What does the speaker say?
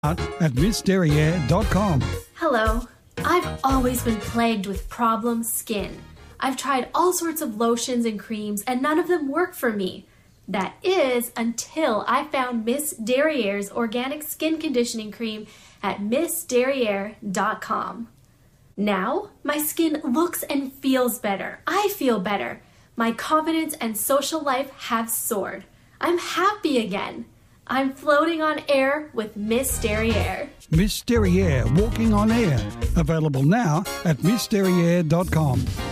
at MissDerriere.com. Hello. I've always been plagued with problem skin. I've tried all sorts of lotions and creams, and none of them work for me. That is, until I found Miss Derriere's organic skin conditioning cream at MissDerriere.com. Now, my skin looks and feels better. I feel better. My confidence and social life have soared. I'm happy again. I'm floating on air with Miss Derriere. Miss Derriere, Walking on Air. Available now at MissDerriere.com.